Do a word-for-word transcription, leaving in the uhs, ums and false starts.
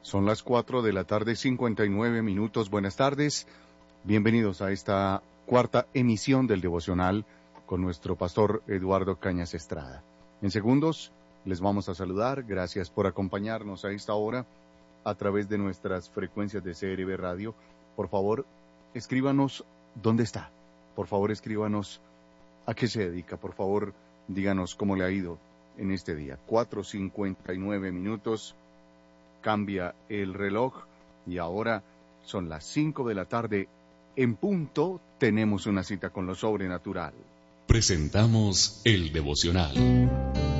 Son las cuatro de la tarde, cincuenta y nueve minutos. Buenas tardes. Bienvenidos a esta cuarta emisión del devocional con nuestro pastor Eduardo Cañas Estrada. En segundos les vamos a saludar. Gracias por acompañarnos a esta hora a través de nuestras frecuencias de C R B Radio. Por favor, escríbanos dónde está. Por favor, escríbanos a qué se dedica. Por favor, díganos cómo le ha ido en este día. cuatro cincuenta y nueve minutos. Cambia el reloj y ahora son las cinco de la tarde. En punto tenemos una cita con lo sobrenatural. Presentamos el devocional.